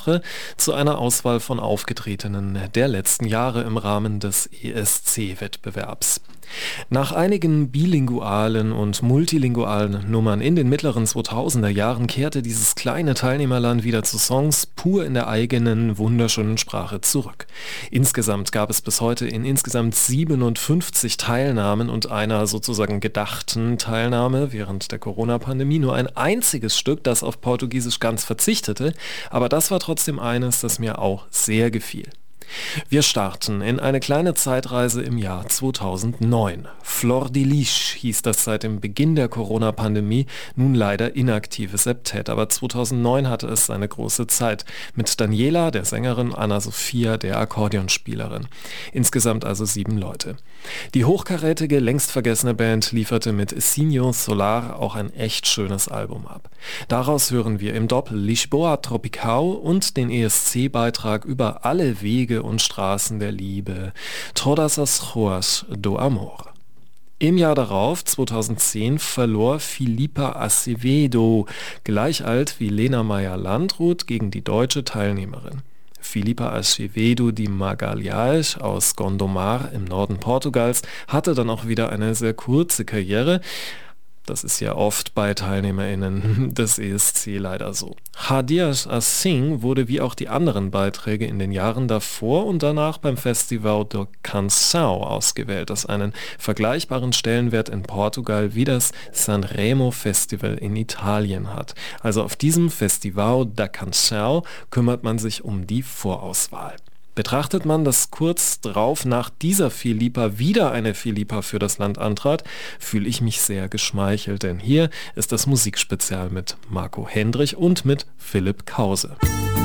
Sprache zu einer Auswahl von Aufgetretenen der letzten Jahre im Rahmen des ESC-Wettbewerbs. Nach einigen bilingualen und multilingualen Nummern in den mittleren 2000er Jahren kehrte dieses kleine Teilnehmerland wieder zu Songs pur in der eigenen wunderschönen Sprache zurück. Insgesamt gab es bis heute in insgesamt 57 Teilnahmen und einer sozusagen gedachten Teilnahme während der Corona-Pandemie nur ein einziges Stück, das auf Portugiesisch ganz verzichtete, aber das war trotzdem eines, das mir auch sehr gefiel. Wir starten in eine kleine Zeitreise im Jahr 2009. Flor de Lis hieß das seit dem Beginn der Corona-Pandemie nun leider inaktive Septett, aber 2009 hatte es seine große Zeit mit Daniela, der Sängerin, Ana Sofia, der Akkordeonspielerin. Insgesamt also 7 Leute. Die hochkarätige, längst vergessene Band lieferte mit Sinho Solar auch ein echt schönes Album ab. Daraus hören wir im Doppel Lisboa Tropical und den ESC-Beitrag über alle Wege und Straßen der Liebe, Todas as Ruas do Amor. Im Jahr darauf, 2010, verlor Filipa Acevedo, gleich alt wie Lena Meyer-Landrut, gegen die deutsche Teilnehmerin. Filipa Acevedo de Magalhães aus Gondomar im Norden Portugals hatte dann auch wieder eine sehr kurze Karriere. Das ist ja oft bei TeilnehmerInnen des ESC leider so. Hadias Assim wurde wie auch die anderen Beiträge in den Jahren davor und danach beim Festival do Canção ausgewählt, das einen vergleichbaren Stellenwert in Portugal wie das Sanremo Festival in Italien hat. Also auf diesem Festival da Canção kümmert man sich um die Vorauswahl. Betrachtet man, dass kurz drauf nach dieser Filipa wieder eine Filipa für das Land antrat, fühle ich mich sehr geschmeichelt, denn hier ist das Musikspezial mit Marco Hendrich und mit Philipp Krause.